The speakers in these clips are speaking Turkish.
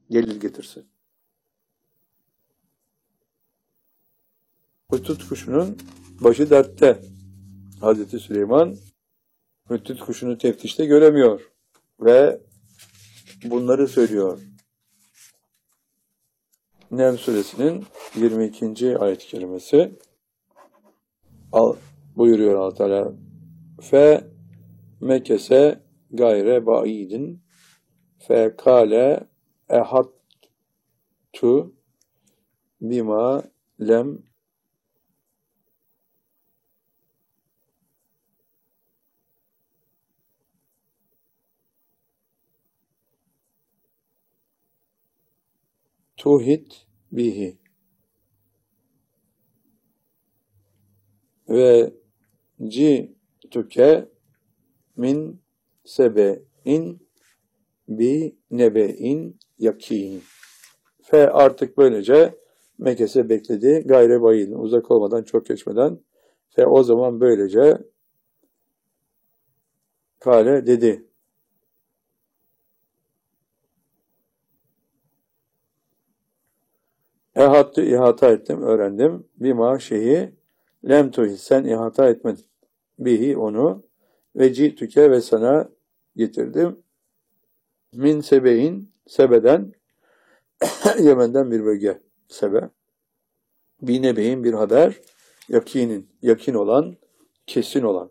delil getirsin. Hüttut kuşunun başı dertte. Hazreti Süleyman Hüttut kuşunu teftişte göremiyor ve bunları söylüyor. Neml suresinin 22. ayet-i kerimesi buyuruyor Allah Teala: fe mekese gayre ba'idin fe kâle ehattu bima lem tuhit bihi ve ci'tuke min sebe'in bi nebe'in yakin. Fe artık böylece mekese bekledi. Gayre bayil, uzak olmadan, çok geçmeden. Fe o zaman böylece kale dedi. Ehattı, ihata ettim, öğrendim. Bima şeyi lem tuhit, sen ihata etmedin. Bihi, onu. Ve ci'tüke, ve sana getirdim. Min sebe'in, sebeden, Yemen'den bir bölge, sebe. Bir nebe'in, bir haber, yakinin, yakin olan, kesin olan.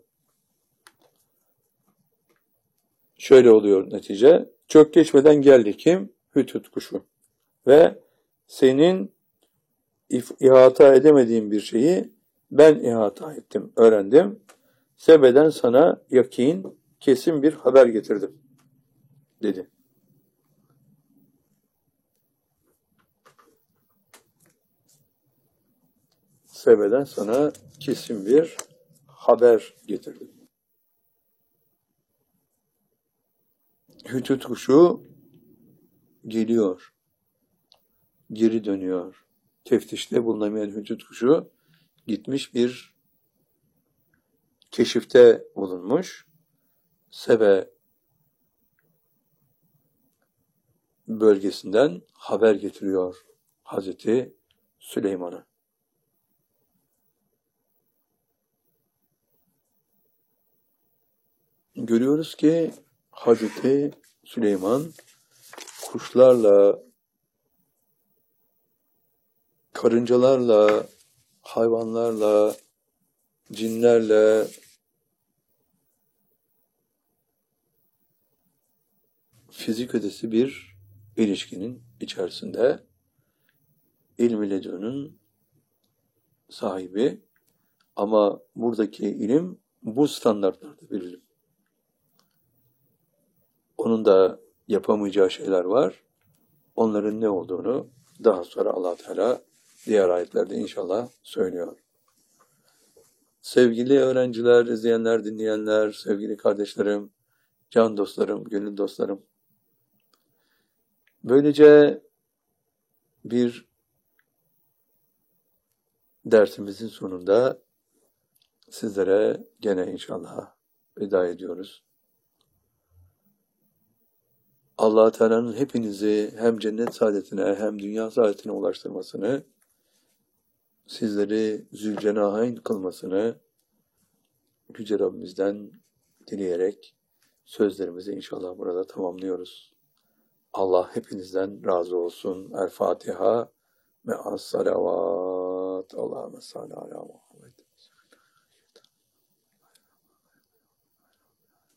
Şöyle oluyor netice. Çok geçmeden geldi kim? Hüttut kuşu. Ve senin ihata edemediğin bir şeyi ben ihata ettim, öğrendim. Sebeden sana yakin, kesin bir haber getirdim, dedi. Sebeden sana kesin bir haber getirdim. Hüttut kuşu geliyor, geri dönüyor. Teftişte bulunamayan Hüttut kuşu gitmiş, bir keşifte bulunmuş. Sebe bölgesinden haber getiriyor Hazreti Süleyman'a. Görüyoruz ki Hazreti Süleyman kuşlarla, karıncalarla, hayvanlarla, cinlerle, fizik ötesi bir ilişkinin içerisinde, ilm-i ledünün sahibi, ama buradaki ilim bu standartlarda bir ilim. Onun da yapamayacağı şeyler var. Onların ne olduğunu daha sonra Allah Teala diğer ayetlerde inşallah söylüyor. Sevgili öğrenciler, izleyenler, dinleyenler, sevgili kardeşlerim, can dostlarım, gönül dostlarım. Böylece bir dersimizin sonunda sizlere gene inşallah veda ediyoruz. Allah Teala'nın hepinizi hem cennet saadetine hem dünya saadetine ulaştırmasını, sizleri zülcenahayn kılmasını Yüce Rabbimizden dileyerek sözlerimizi inşallah burada tamamlıyoruz. Allah hepinizden razı olsun. El Fatiha me'as salavat. Allahümme salli ala